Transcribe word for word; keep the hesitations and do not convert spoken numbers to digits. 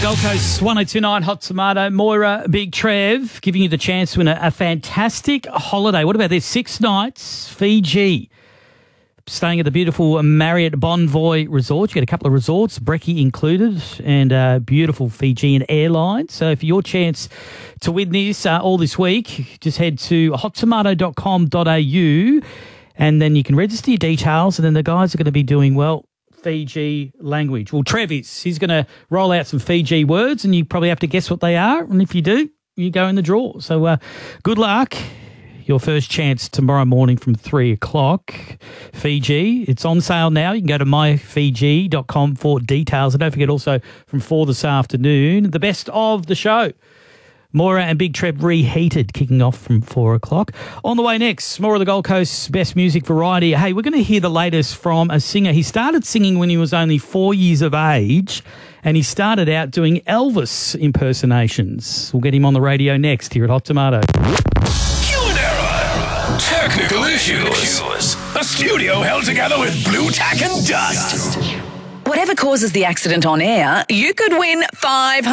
Gold Coast one oh two point nine Hot Tomato. Moira, Big Trev, giving you the chance to win a, a fantastic holiday. What about this? Six nights, Fiji. Staying at the beautiful Marriott Bonvoy Resort. You get a couple of resorts, Brekkie included, and uh, beautiful Fijian Airlines. So for your chance to win this uh, all this week, just head to hot tomato dot com dot a u and then you can register your details, and then the guys are going to be doing, well, Fiji language. Well, Trev is. He's going to roll out some Fiji words, and you probably have to guess what they are. And if you do, you go in the draw. So uh, good luck. Your first chance tomorrow morning from three o'clock. Fiji. It's on sale now. You can go to my fiji dot com for details. And don't forget also from four this afternoon, the best of the show. Moira and Big Trev reheated, kicking off from four o'clock. On the way next, more of the Gold Coast's best music variety. Hey, we're going to hear the latest from a singer. He started singing when he was only four years of age, and he started out doing Elvis impersonations. We'll get him on the radio next here at Hot Tomato. Human error. Technical issues. A studio held together with blue tack and dust. Whatever causes the accident on air, you could win five